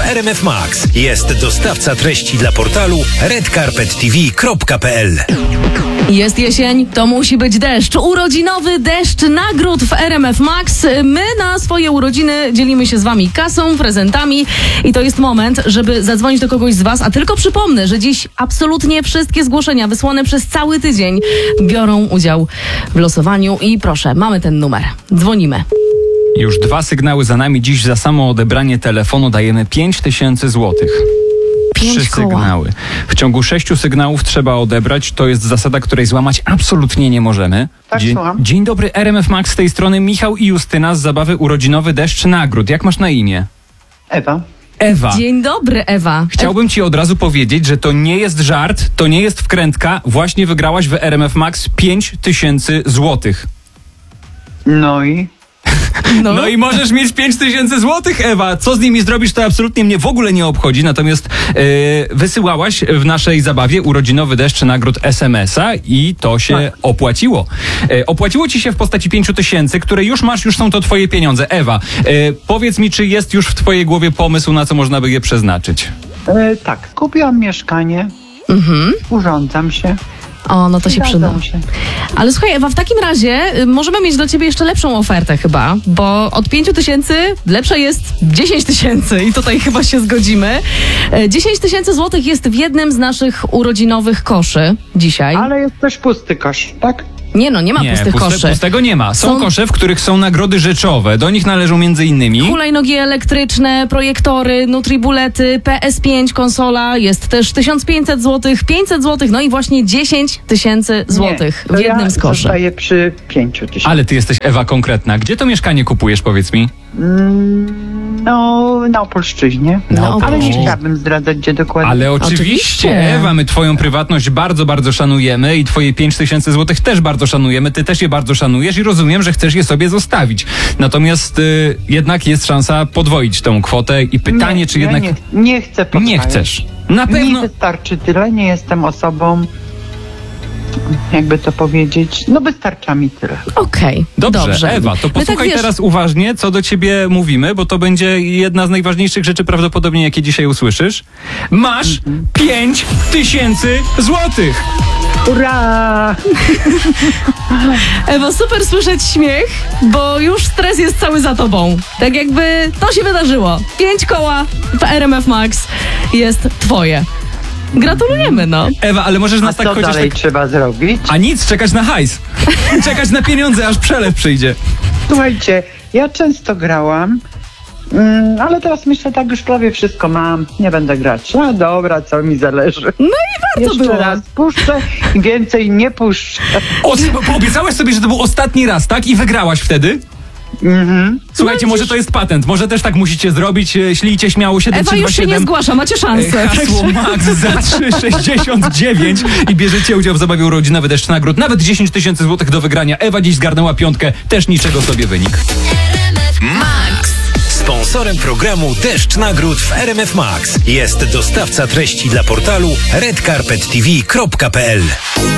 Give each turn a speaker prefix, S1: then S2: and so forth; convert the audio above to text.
S1: RMF Max. Jest dostawca treści dla portalu redcarpettv.pl.
S2: Jest jesień, to musi być deszcz. Urodzinowy deszcz nagród w RMF Max. My na swoje urodziny dzielimy się z wami kasą, prezentami i to jest moment, żeby zadzwonić do kogoś z was. A tylko przypomnę, że dziś absolutnie wszystkie zgłoszenia wysłane przez cały tydzień biorą udział w losowaniu i proszę, mamy ten numer. Dzwonimy.
S3: Już 2 sygnały za nami. Dziś za samo odebranie telefonu dajemy 5000 złotych.
S2: 5
S3: 3
S2: koła.
S3: sygnały. W ciągu 6 sygnałów trzeba odebrać. To jest zasada, której złamać absolutnie nie możemy.
S4: Tak, słucham.
S3: Dzień dobry, RMF Max, z tej strony Michał i Justyna z zabawy Urodzinowy Deszcz Nagród. Jak masz na imię?
S4: Ewa.
S3: Ewa.
S2: Dzień dobry, Ewa.
S3: Chciałbym ci od razu powiedzieć, że to nie jest żart, to nie jest wkrętka. Właśnie wygrałaś w RMF Max 5000 złotych.
S4: No i?
S3: No i możesz mieć 5000 złotych, Ewa. Co z nimi zrobisz, to absolutnie mnie w ogóle nie obchodzi. Natomiast wysyłałaś w naszej zabawie Urodzinowy Deszcz Nagród SMS-a i to się opłaciło. Opłaciło ci się w postaci 5000, które już masz, już są to twoje pieniądze. Ewa, powiedz mi, czy jest już w twojej głowie pomysł, na co można by je przeznaczyć?
S4: Tak, kupiłam mieszkanie, urządzam się.
S2: O, no to się przyda.
S4: Zgadzam się.
S2: Ale słuchaj, Ewa, w takim razie możemy mieć dla ciebie jeszcze lepszą ofertę chyba, bo od 5000 lepsze jest 10 000 i tutaj chyba się zgodzimy. 10 000 złotych jest w jednym z naszych urodzinowych koszy dzisiaj.
S4: Ale jest też pusty kosz, tak?
S2: Nie no, nie ma pustych koszy.
S3: Pustego nie ma. Są kosze, w których są nagrody rzeczowe. Do nich należą między innymi
S2: Hulajnogi elektryczne, projektory, nutribulety, PS5, konsola, jest też 1500 zł, 500 zł, no i właśnie 10 000 złotych
S4: Nie,
S2: w
S4: to
S2: jednym z
S4: ja
S2: koszy.
S4: zostaję przy 5000.
S3: Ale ty jesteś, Ewa, konkretna. Gdzie to mieszkanie kupujesz, powiedz mi?
S4: No, na Opolszczyźnie.
S2: Na
S4: Ale nie
S2: Opolszczyźnie.
S4: chciałabym zdradzać, gdzie dokładnie.
S3: Ale oczywiście,
S2: Oczywiście.
S3: Ewa, my twoją prywatność bardzo, bardzo szanujemy i twoje 5000 złotych też bardzo szanujemy. Ty też je bardzo szanujesz i rozumiem, że chcesz je sobie zostawić. Natomiast jednak jest szansa podwoić tą kwotę i pytanie, czy jednak
S4: Nie chcę podwajać.
S3: nie chcesz. Na
S4: Mi
S3: pewno.
S4: wystarczy tyle, nie jestem osobą, jakby to powiedzieć, no wystarcza mi tyle.
S2: Okej,
S3: Dobrze, Ewa, to
S2: My
S3: posłuchaj
S2: wiesz,
S3: teraz uważnie, co do ciebie mówimy, bo to będzie jedna z najważniejszych rzeczy prawdopodobnie, jakie dzisiaj usłyszysz. Masz 5000 złotych!
S4: Ura!
S2: Ewa, super słyszeć śmiech, bo już stres jest cały za tobą. Tak jakby to się wydarzyło. 5 koła w RMF Max jest twoje. Gratulujemy, no.
S3: Ewa, ale możesz
S4: A
S3: nas tak
S4: co
S3: chociaż
S4: dalej
S3: tak...
S4: trzeba zrobić?
S3: A nic, czekać na hajs. Czekać na pieniądze, aż przelew przyjdzie.
S4: Słuchajcie, ja często grałam, ale teraz myślę, tak już prawie wszystko mam, nie będę grać. A dobra, co mi zależy.
S2: No i warto
S4: Jeszcze
S2: było.
S4: raz puszczę i więcej nie puszczę.
S3: Obiecałaś sobie, że to był ostatni raz, tak? I wygrałaś wtedy? Słuchajcie, może to jest patent. Może też tak musicie zrobić. Ślijcie śmiało
S2: Ewa już się nie
S3: 7327.
S2: zgłasza, macie szansę.
S3: Hasło Max za 3,69 i bierzecie udział w zabawie Urodzinowy Deszcz Nagród. Nawet 10 000 złotych do wygrania. Ewa dziś zgarnęła 5, też niczego sobie wynik.
S1: Max. Sponsorem programu Deszcz Nagród w RMF Max jest dostawca treści dla portalu redcarpettv.pl.